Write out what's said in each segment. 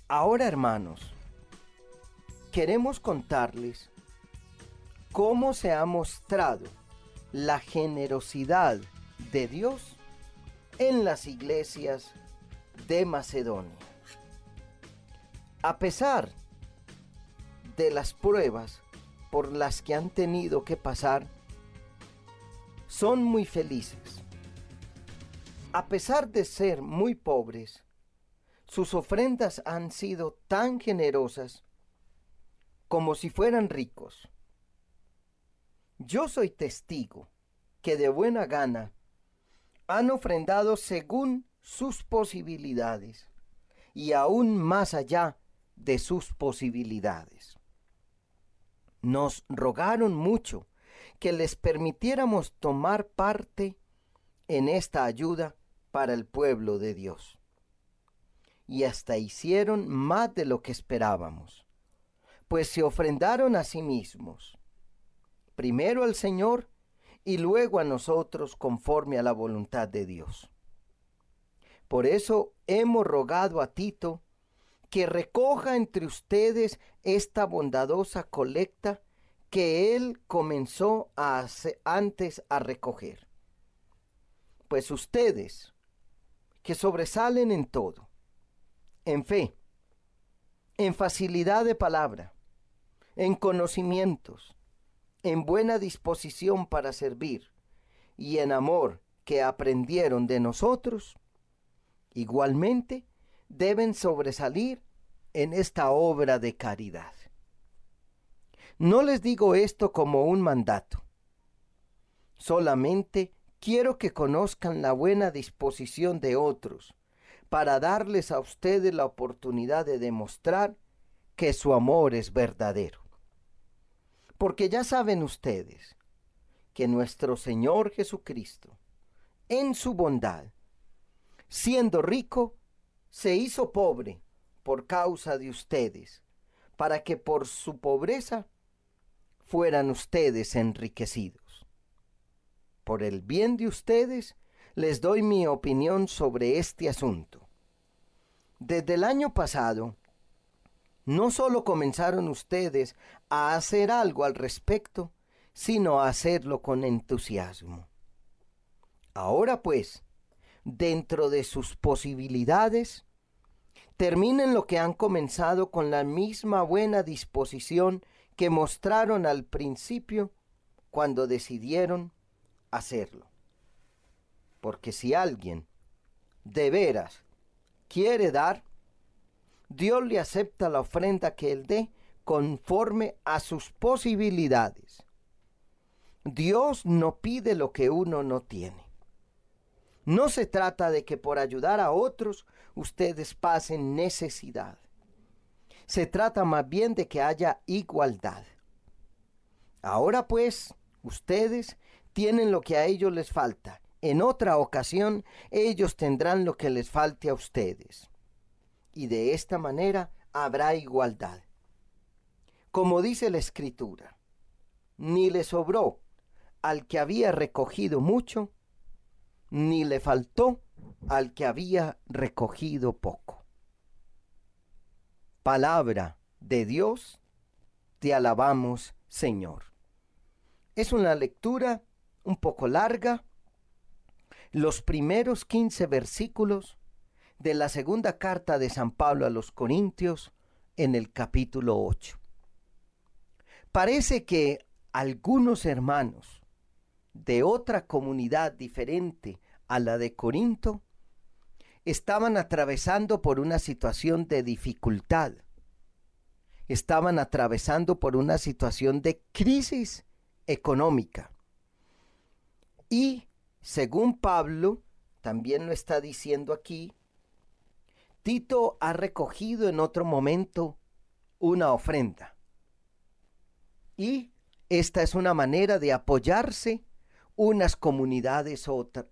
Ahora, hermanos, queremos contarles cómo se ha mostrado la generosidad de Dios en las iglesias de Macedonia. A pesar de las pruebas por las que han tenido que pasar, son muy felices. A pesar de ser muy pobres, sus ofrendas han sido tan generosas como si fueran ricos. Yo soy testigo que de buena gana han ofrendado según sus posibilidades y aún más allá de sus posibilidades. Nos rogaron mucho que les permitiéramos tomar parte en esta ayuda para el pueblo de Dios. Y hasta hicieron más de lo que esperábamos, pues se ofrendaron a sí mismos, primero al Señor y luego a nosotros conforme a la voluntad de Dios. Por eso hemos rogado a Tito que recoja entre ustedes esta bondadosa colecta que él comenzó antes a recoger. Pues ustedes, que sobresalen en todo, en fe, en facilidad de palabra, en conocimientos, en buena disposición para servir y en amor que aprendieron de nosotros, igualmente deben sobresalir en esta obra de caridad. No les digo esto como un mandato, solamente quiero que conozcan la buena disposición de otros para darles a ustedes la oportunidad de demostrar que su amor es verdadero. Porque ya saben ustedes que nuestro Señor Jesucristo, en su bondad, siendo rico, se hizo pobre por causa de ustedes, para que por su pobreza fueran ustedes enriquecidos. Por el bien de ustedes, les doy mi opinión sobre este asunto. Desde el año pasado, no solo comenzaron ustedes a hacer algo al respecto, sino a hacerlo con entusiasmo. Ahora pues, dentro de sus posibilidades, terminen lo que han comenzado con la misma buena disposición que mostraron al principio cuando decidieron hacerlo. Porque si alguien de veras quiere dar, Dios le acepta la ofrenda que él dé conforme a sus posibilidades. Dios no pide lo que uno no tiene. No se trata de que por ayudar a otros ustedes pasen necesidad. Se trata más bien de que haya igualdad. Ahora pues, ustedes tienen lo que a ellos les falta. En otra ocasión, ellos tendrán lo que les falte a ustedes. Y de esta manera habrá igualdad. Como dice la Escritura, ni le sobró al que había recogido mucho, ni le faltó al que había recogido poco. Palabra de Dios, te alabamos, Señor. Es una lectura un poco larga. Los primeros 15 versículos de la segunda carta de San Pablo a los Corintios en el capítulo 8. Parece que algunos hermanos de otra comunidad diferente a la de Corinto estaban atravesando por una situación de dificultad. Estaban atravesando por una situación de crisis económica. Y según Pablo, también lo está diciendo aquí, Tito ha recogido en otro momento una ofrenda. Y esta es una manera de apoyarse unas comunidades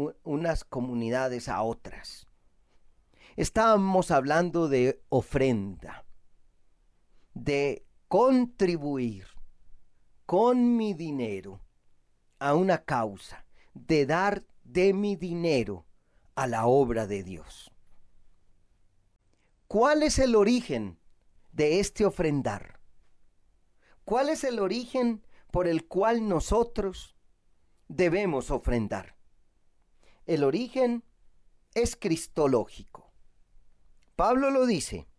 a otras. Estábamos hablando de ofrenda, de contribuir con mi dinero a una causa, de dar de mi dinero a la obra de Dios. ¿Cuál es el origen de este ofrendar? ¿Cuál es el origen por el cual nosotros debemos ofrendar? El origen es cristológico. Pablo lo dice: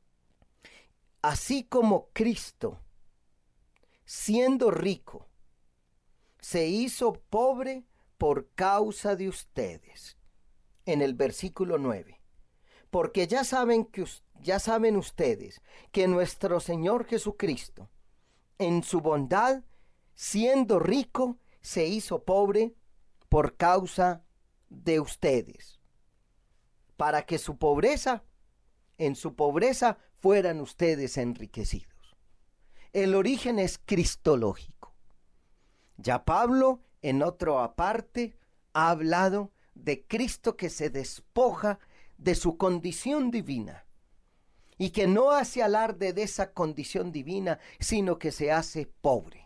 así como Cristo, siendo rico, se hizo pobre por causa de ustedes. En el versículo 9. Porque ya saben ustedes que nuestro Señor Jesucristo, en su bondad, siendo rico, se hizo pobre por causa de ustedes, para que en su pobreza fueran ustedes enriquecidos. El origen es cristológico. Ya Pablo, en otra aparte, ha hablado de Cristo que se despoja de su condición divina y que no hace alarde de esa condición divina, sino que se hace pobre.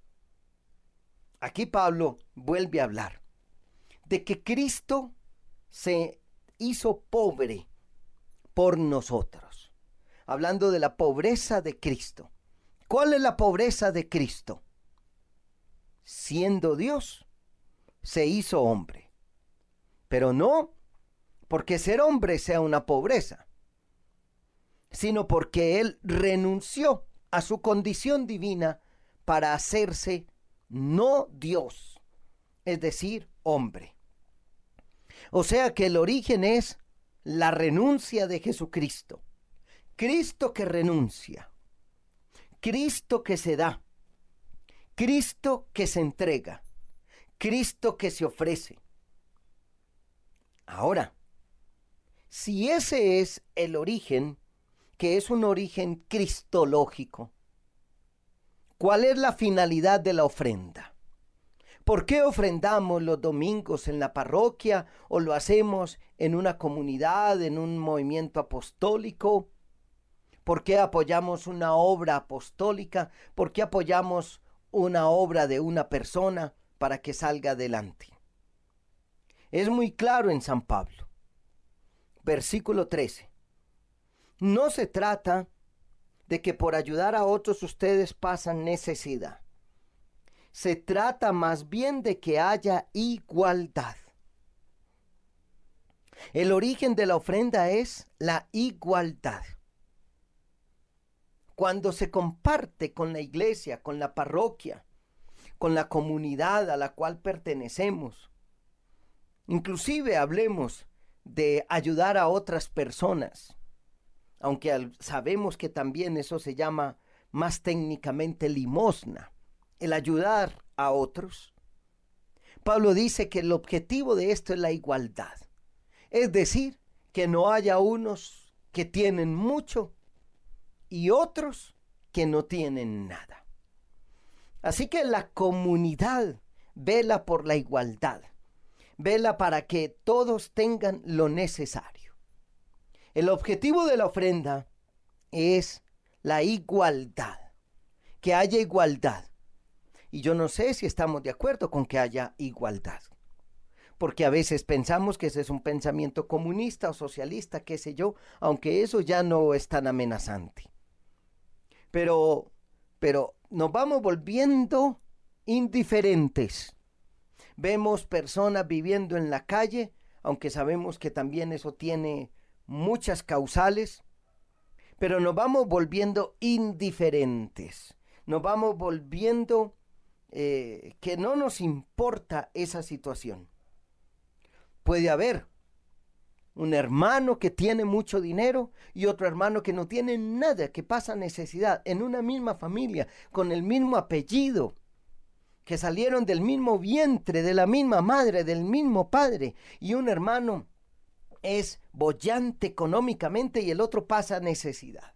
Aquí Pablo vuelve a hablar de que Cristo se hizo pobre por nosotros, hablando de la pobreza de Cristo. ¿Cuál es la pobreza de Cristo? Siendo Dios, se hizo hombre, pero no porque ser hombre sea una pobreza, sino porque Él renunció a su condición divina para hacerse no Dios, es decir, hombre. O sea que el origen es la renuncia de Jesucristo. Cristo que renuncia, Cristo que se da, Cristo que se entrega, Cristo que se ofrece. Ahora, si ese es el origen, que es un origen cristológico, ¿cuál es la finalidad de la ofrenda? ¿Por qué ofrendamos los domingos en la parroquia o lo hacemos en una comunidad, en un movimiento apostólico? ¿Por qué apoyamos una obra apostólica? ¿Por qué apoyamos una obra de una persona para que salga adelante? Es muy claro en San Pablo. Versículo 13. No se trata de que por ayudar a otros ustedes pasan necesidad. Se trata más bien de que haya igualdad. El origen de la ofrenda es la igualdad. Cuando se comparte con la iglesia, con la parroquia, con la comunidad a la cual pertenecemos, inclusive hablemos de ayudar a otras personas, aunque sabemos que también eso se llama más técnicamente limosna, el ayudar a otros. Pablo dice que el objetivo de esto es la igualdad, es decir, que no haya unos que tienen mucho y otros que no tienen nada. Así que la comunidad vela por la igualdad, vela para que todos tengan lo necesario. El objetivo de la ofrenda es la igualdad, que haya igualdad. Y yo no sé si estamos de acuerdo con que haya igualdad, porque a veces pensamos que ese es un pensamiento comunista o socialista, qué sé yo, aunque eso ya no es tan amenazante. Pero nos vamos volviendo indiferentes. Vemos personas viviendo en la calle, aunque sabemos que también eso tiene muchas causales, pero nos vamos volviendo indiferentes. Nos vamos volviendo que no nos importa esa situación. Puede haber un hermano que tiene mucho dinero y otro hermano que no tiene nada, que pasa necesidad en una misma familia, con el mismo apellido, que salieron del mismo vientre, de la misma madre, del mismo padre, y un hermano es boyante económicamente y el otro pasa necesidad.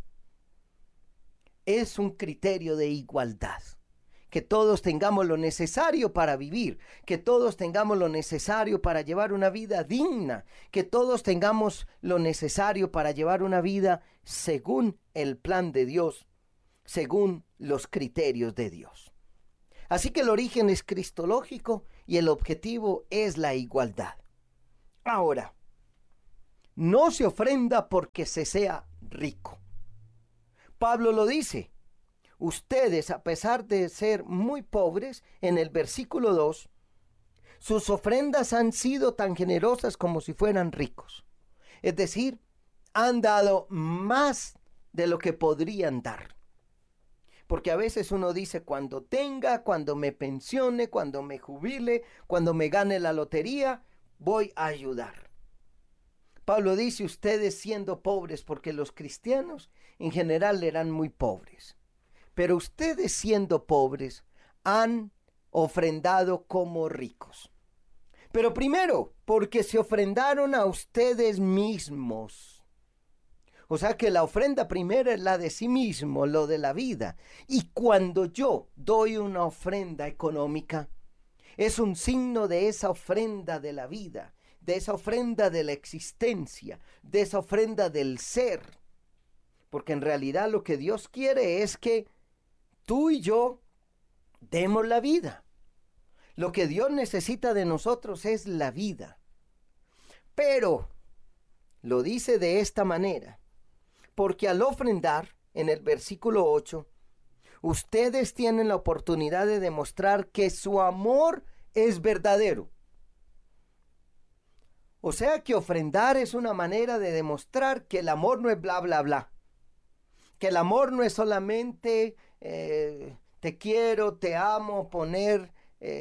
Es un criterio de igualdad. Que todos tengamos lo necesario para vivir, que todos tengamos lo necesario para llevar una vida digna, que todos tengamos lo necesario para llevar una vida según el plan de Dios, según los criterios de Dios. Así que el origen es cristológico y el objetivo es la igualdad. Ahora, no se ofrenda porque se sea rico. Pablo lo dice. Ustedes, a pesar de ser muy pobres, en el versículo 2, sus ofrendas han sido tan generosas como si fueran ricos. Es decir, han dado más de lo que podrían dar. Porque a veces uno dice, cuando tenga, cuando me pensione, cuando me jubile, cuando me gane la lotería, voy a ayudar. Pablo dice, ustedes siendo pobres, porque los cristianos en general eran muy pobres. Pero ustedes siendo pobres han ofrendado como ricos. Pero primero, porque se ofrendaron a ustedes mismos. O sea que la ofrenda primera es la de sí mismo, lo de la vida. Y cuando yo doy una ofrenda económica, es un signo de esa ofrenda de la vida, de esa ofrenda de la existencia, de esa ofrenda del ser. Porque en realidad lo que Dios quiere es que tú y yo demos la vida. Lo que Dios necesita de nosotros es la vida. Pero lo dice de esta manera, porque al ofrendar, en el versículo 8, ustedes tienen la oportunidad de demostrar que su amor es verdadero. O sea que ofrendar es una manera de demostrar que el amor no es bla, bla, bla. Que el amor no es solamente te quiero, te amo, poner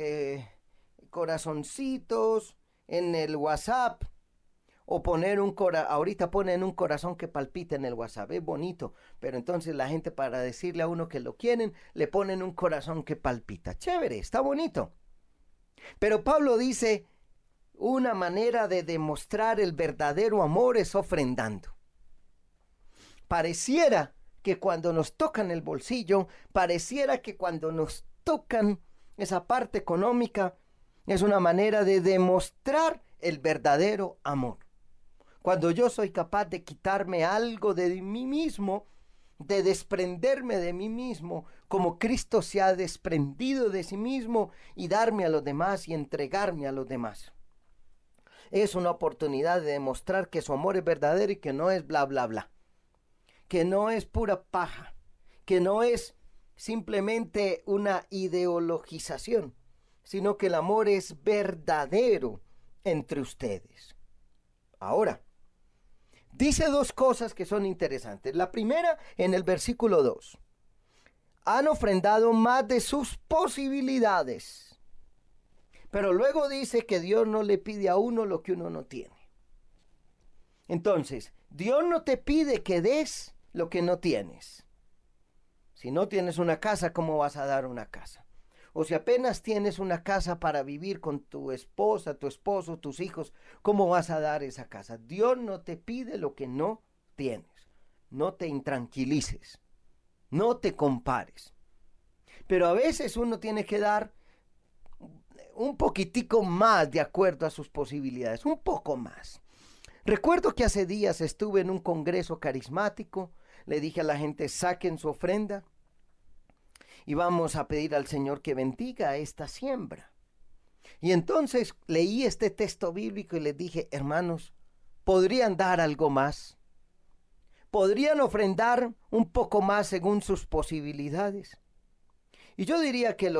corazoncitos en el WhatsApp o poner ahorita ponen un corazón que palpita en el WhatsApp, es bonito, pero entonces la gente para decirle a uno que lo quieren, le ponen un corazón que palpita. Chévere, está bonito. Pero Pablo dice, una manera de demostrar el verdadero amor es ofrendando. Pareciera que cuando nos tocan el bolsillo, pareciera que cuando nos tocan esa parte económica, es una manera de demostrar el verdadero amor. Cuando yo soy capaz de quitarme algo de mí mismo, de desprenderme de mí mismo, como Cristo se ha desprendido de sí mismo y darme a los demás y entregarme a los demás. Es una oportunidad de demostrar que su amor es verdadero y que no es bla, bla, bla. Que no es pura paja, que no es simplemente una ideologización, sino que el amor es verdadero entre ustedes. Ahora, dice dos cosas que son interesantes. La primera, en el versículo 2. Han ofrendado más de sus posibilidades. Pero luego dice que Dios no le pide a uno lo que uno no tiene. Entonces, Dios no te pide que des lo que no tienes. Si no tienes una casa, ¿cómo vas a dar una casa? O si apenas tienes una casa para vivir con tu esposa, tu esposo, tus hijos, ¿cómo vas a dar esa casa? Dios no te pide lo que no tienes. No te intranquilices. No te compares. Pero a veces uno tiene que dar un poquitico más de acuerdo a sus posibilidades. Un poco más. Recuerdo que hace días estuve en un congreso carismático. Le dije a la gente, saquen su ofrenda y vamos a pedir al Señor que bendiga esta siembra. Y entonces leí este texto bíblico y les dije, hermanos, ¿podrían dar algo más? ¿Podrían ofrendar un poco más según sus posibilidades? Y yo diría que el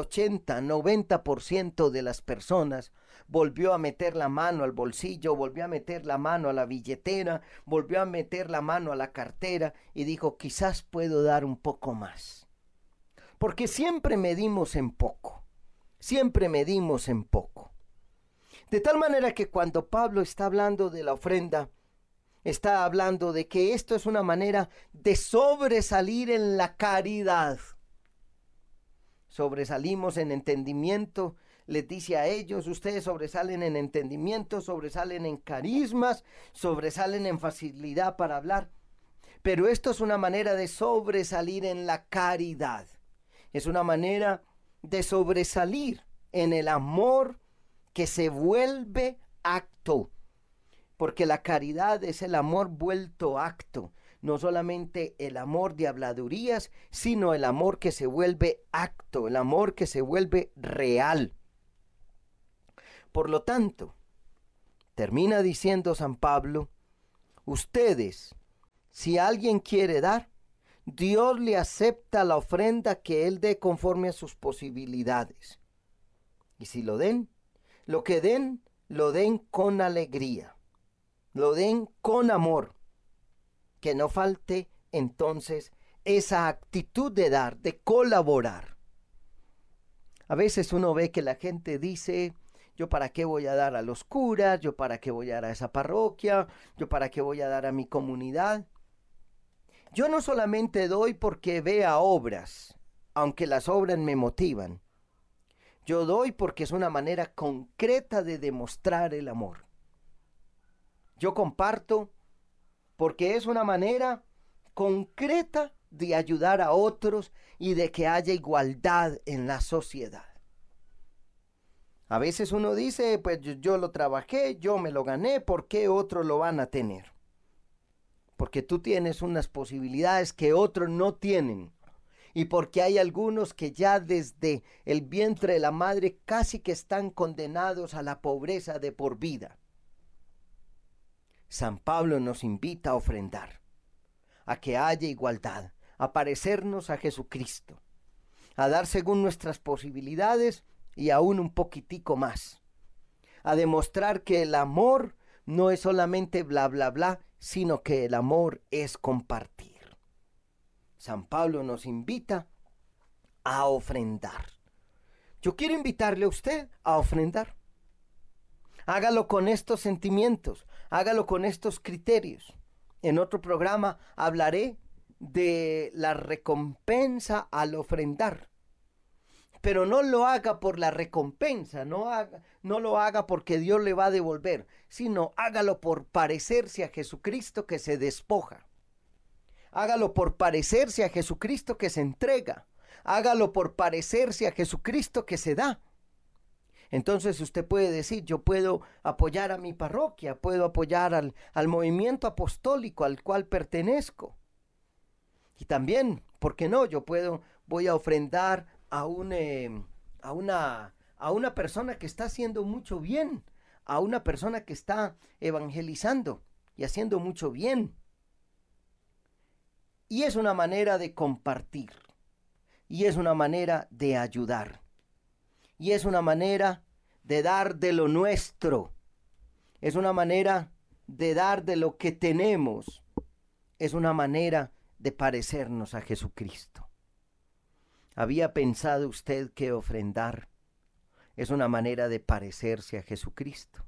80-90% de las personas volvió a meter la mano al bolsillo, volvió a meter la mano a la billetera, volvió a meter la mano a la cartera y dijo, quizás puedo dar un poco más. Porque siempre medimos en poco, siempre medimos en poco. De tal manera que cuando Pablo está hablando de la ofrenda, está hablando de que esto es una manera de sobresalir en la caridad. Sobresalimos en entendimiento, les dice a ellos, ustedes sobresalen en entendimiento, sobresalen en carismas, sobresalen en facilidad para hablar. Pero esto es una manera de sobresalir en la caridad. Es una manera de sobresalir en el amor que se vuelve acto. Porque la caridad es el amor vuelto acto. No solamente el amor de habladurías, sino el amor que se vuelve acto, el amor que se vuelve real. Por lo tanto, termina diciendo San Pablo, Ustedes, si alguien quiere dar, Dios le acepta la ofrenda que Él dé conforme a sus posibilidades. Y si lo den, lo que den, lo den con alegría, lo den con amor. Que no falte entonces esa actitud de dar, de colaborar. A veces uno ve que la gente dice: yo para qué voy a dar a los curas, yo para qué voy a dar a esa parroquia, yo para qué voy a dar a mi comunidad. Yo no solamente doy porque vea obras, aunque las obras me motivan. Yo doy porque es una manera concreta de demostrar el amor. Yo comparto porque es una manera concreta de ayudar a otros y de que haya igualdad en la sociedad. A veces uno dice: pues yo lo trabajé, yo me lo gané, ¿por qué otros lo van a tener? Porque tú tienes unas posibilidades que otros no tienen. Y porque hay algunos que ya desde el vientre de la madre casi que están condenados a la pobreza de por vida. San Pablo nos invita a ofrendar, a que haya igualdad, a parecernos a Jesucristo, a dar según nuestras posibilidades y aún un poquitico más, a demostrar que el amor no es solamente bla bla bla, sino que el amor es compartir. San Pablo nos invita a ofrendar. Yo quiero invitarle a usted a ofrendar. Hágalo con estos sentimientos, hágalo con estos criterios. En otro programa hablaré de la recompensa al ofrendar. Pero no lo haga por la recompensa, no lo haga porque Dios le va a devolver, sino hágalo por parecerse a Jesucristo que se despoja. Hágalo por parecerse a Jesucristo que se entrega. Hágalo por parecerse a Jesucristo que se da. Entonces usted puede decir: yo puedo apoyar a mi parroquia, puedo apoyar al movimiento apostólico al cual pertenezco. Y también, ¿por qué no? Voy a ofrendar a una persona que está haciendo mucho bien, a una persona que está evangelizando y haciendo mucho bien. Y es una manera de compartir, y es una manera de ayudar, y es una manera de dar de lo nuestro, es una manera de dar de lo que tenemos, es una manera de parecernos a Jesucristo. ¿Había pensado usted que ofrendar es una manera de parecerse a Jesucristo?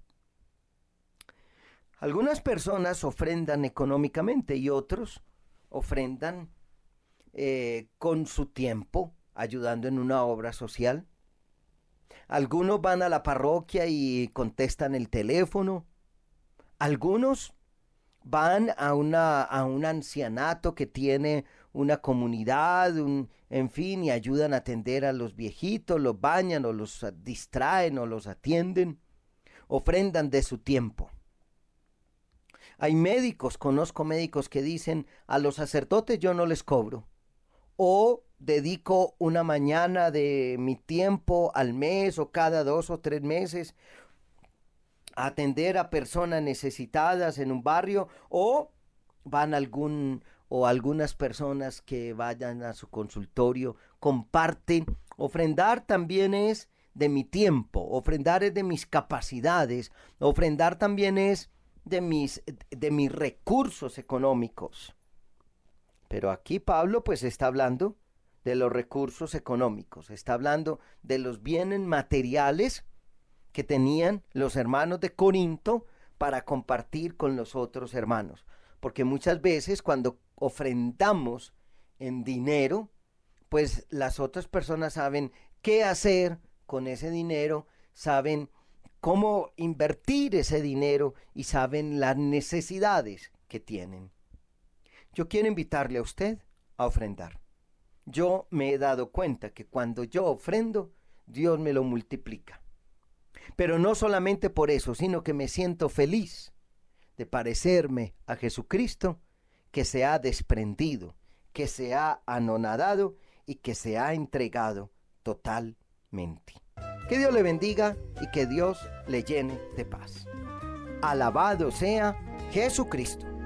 Algunas personas ofrendan económicamente y otros ofrendan con su tiempo, ayudando en una obra social. Algunos van a la parroquia y contestan el teléfono. Algunos van a un ancianato que tiene una comunidad, en fin, y ayudan a atender a los viejitos, los bañan o los distraen o los atienden. Ofrendan de su tiempo. Hay médicos, conozco médicos que dicen: a los sacerdotes yo no les cobro. O dedico una mañana de mi tiempo al mes o cada 2 o 3 meses a atender a personas necesitadas en un barrio, o van algunas personas que vayan a su consultorio, comparten. Ofrendar también es de mi tiempo, ofrendar es de mis capacidades, ofrendar también es de mis recursos económicos. Pero aquí Pablo pues está hablando de los recursos económicos, está hablando de los bienes materiales que tenían los hermanos de Corinto para compartir con los otros hermanos. Porque muchas veces cuando ofrendamos en dinero, pues las otras personas saben qué hacer con ese dinero, saben cómo invertir ese dinero y saben las necesidades que tienen. Yo quiero invitarle a usted a ofrendar. Yo me he dado cuenta que cuando yo ofrendo, Dios me lo multiplica. Pero no solamente por eso, sino que me siento feliz de parecerme a Jesucristo, que se ha desprendido, que se ha anonadado y que se ha entregado totalmente. Que Dios le bendiga y que Dios le llene de paz. Alabado sea Jesucristo.